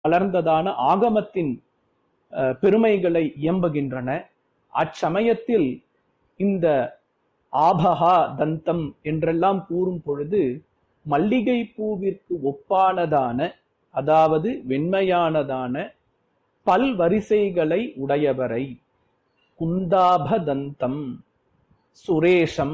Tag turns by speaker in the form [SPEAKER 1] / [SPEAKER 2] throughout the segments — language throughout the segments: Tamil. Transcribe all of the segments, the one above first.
[SPEAKER 1] வளர்ந்ததான ஆகமத்தின் பெருமைகளை இயம்புகின்றன. அச்சமயத்தில் இந்த ஆபஹா தந்தம் என்றெல்லாம் கூறும் பொழுது மல்லிகை பூவிற்கு ஒப்பானதான, அதாவது வெண்மையானதான பல்வரிசைகளை உடையவரை, குந்தாபதந்தம், சுரேஷம்,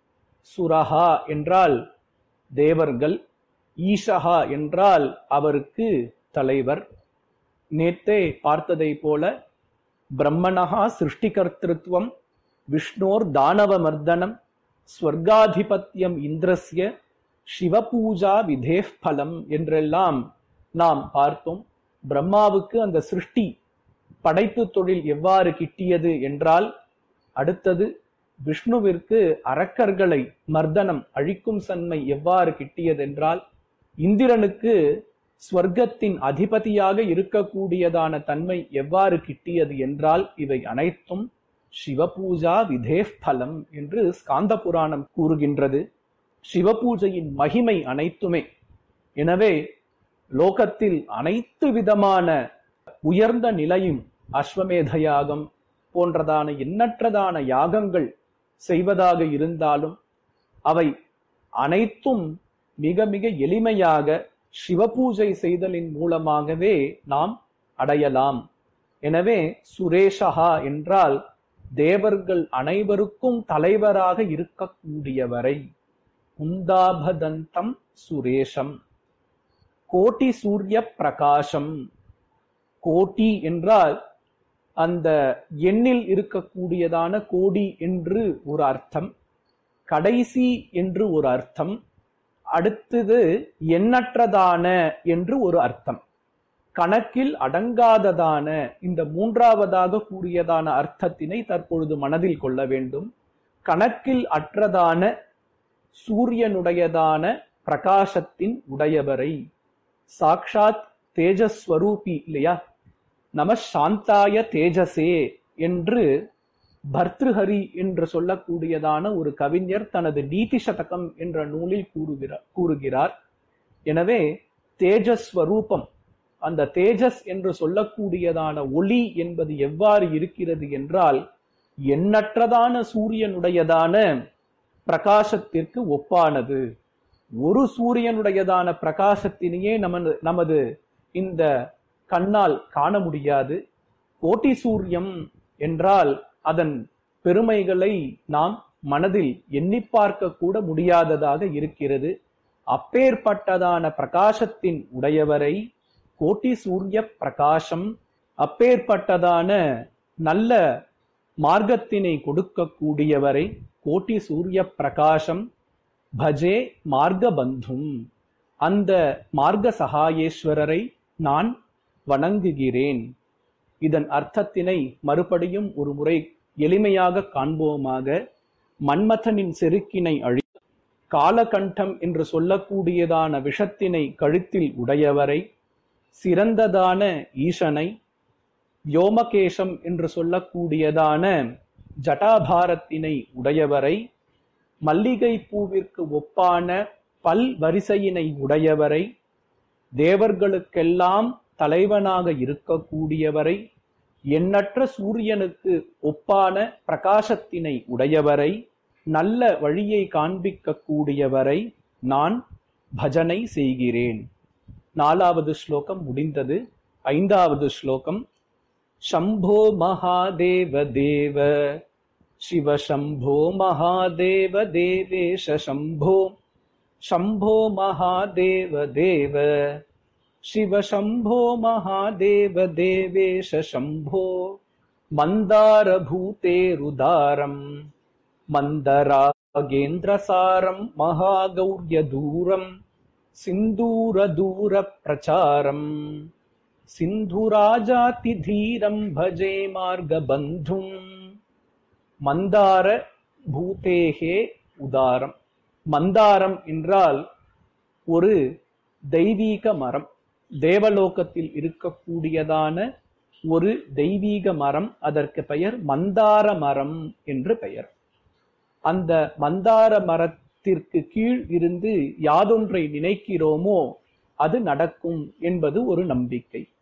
[SPEAKER 1] சுரஹா என்றால் தேவர்கள், ஈஷஹா என்றால் அவருக்கு தலைவர். நேற்றே பார்த்ததை போல பிரம்மணஹா சிருஷ்டிகர்த்திருவம், விஷ்ணோர் தானவ மர்தனம், ஸ்வர்காதிபத்தியம் இந்திரஸ்ய, சிவபூஜா விதேஃப் பலம் என்றெல்லாம் நாம் பார்த்தோம். பிரம்மாவுக்கு அந்த சிருஷ்டி படைப்பு தொழில் எவ்வாறு கிட்டியது என்றால், அடுத்தது விஷ்ணுவிற்கு அரக்கர்களை மர்தனம் அழிக்கும் சன்மை எவ்வாறு கிட்டியதென்றால், இந்திரனுக்கு ஸ்வர்க்கத்தின் அதிபதியாக இருக்கக்கூடியதான தன்மை எவ்வாறு கிட்டியது என்றால், இவை அனைத்தும் சிவபூஜா விதேஃப் பலம் என்று ஸ்காந்த புராணம் கூறுகின்றது. சிவபூஜையின் மகிமை அனைத்துமே. எனவே லோகத்தில் அனைத்து விதமான உயர்ந்த நிலையும் அஸ்வமேத யாகம் போன்றதான எண்ணற்றதான யாகங்கள் செய்வதாக இருந்தாலும் அவை அனைத்தும் மிக மிக எளிமையாக சிவபூஜை செய்தலின் மூலமாகவே நாம் அடையலாம். எனவே சுரேஷஹா என்றால் தேவர்கள் அனைவருக்கும் தலைவராக இருக்கக்கூடியவரை, குந்தாபதந்தம் சுரேஷம். கோட்டி சூரிய பிரகாசம். கோட்டி என்றால் அந்த எண்ணில் இருக்கக்கூடியதான கோடி என்று ஒரு அர்த்தம், கடைசி என்று ஒரு அர்த்தம், அடுத்தது எண்ணற்றதான என்று ஒரு அர்த்தம், கணக்கில் அடங்காததான. இந்த மூன்றாவதாக கூறியதான அர்த்தத்தினை தற்பொழுது மனதில் கொள்ள வேண்டும். கணக்கில் அற்றதான சூரியனுடையதான பிரகாசத்தின் உடையவரை, சாக்ஷாத் தேஜஸ்வரூபி இல்லையா? நம சாந்தாய தேஜசே என்று பர்திருஹரி என்று சொல்லக்கூடியதான ஒரு கவிஞர் தனது நீதி சதகம் என்ற நூலில் கூறுகிறார். எனவே தேஜஸ்வரூபம், அந்த தேஜஸ் என்று சொல்லக்கூடியதான ஒளி என்பது எவ்வாறு இருக்கிறது என்றால், எண்ணற்றதான சூரியனுடையதான பிரகாசத்திற்கு ஒப்பானது. ஒரு சூரியனுடையதான பிரகாசத்தினையே நமது இந்த கண்ணால் காண முடியாது. கோட்டி சூரியம் என்றால் அதன் பெருமைகளை நாம் மனதில் எண்ணி பார்க்க கூட முடியாததாக இருக்கிறது. அப்பேற்பட்டதான பிரகாசத்தின் உடையவரை கோட்டி சூரிய பிரகாசம், அப்பேற்பட்டதான நல்ல மார்க்கத்தினை கொடுக்கக்கூடியவரை கோட்டி சூரிய பிரகாசம். பஜே மார்க பந்தும், அந்த மார்க்க சகாயேஸ்வரரை நான் வணங்குகிறேன். இதன் அர்த்தத்தினை மறுபடியும் ஒரு முறை எளிமையாக காண்போமாக. மன்மதனின் செருக்கினை அழி, காலகண்டம் என்று சொல்லக்கூடியதான விஷத்தினை கழுத்தில் உடையவரை, சிறந்ததான ஈசனை, வ்யோமகேசம் என்று சொல்லக்கூடியதான ஜட்டாபாரத்தினை உடையவரை, மல்லிகை பூவிற்கு ஒப்பான பல் வரிசையினை உடையவரை, தேவர்களுக்கெல்லாம் தலைவனாக இருக்கக்கூடியவரை, எண்ணற்ற சூரியனுக்கு ஒப்பான பிரகாசத்தினை உடையவரை, நல்ல வழியை காண்பிக்க கூடியவரை நான் பஜனை செய்கிறேன். 4வது ஸ்லோகம் முடிந்தது. 5வது ஸ்லோகம். शंभो महादेव देव शिव शंभो महादेव देवेश शंभो शंभो महादेव देव शिव शंभो महादेव देवेश शंभो मंदार भूतेरुदारम मंदरागेन्द्रसारम महागौर्यदूरम सिंदूर दूर प्रचारम सिंधुराजातिधीरं भजे मार्गबंधुं மந்தார பூதேகே உதாரம். மந்தாரம் என்றால் ஒரு தெய்வீக மரம், தேவலோகத்தில் இருக்கக்கூடியதான ஒரு தெய்வீக மரம். அதற்கு பெயர் மந்தார மரம் என்று பெயர். அந்த மந்தார மரத்திற்கு கீழ் இருந்து யாதொன்றை நினைக்கிறோமோ அது நடக்கும் என்பது ஒரு நம்பிக்கை.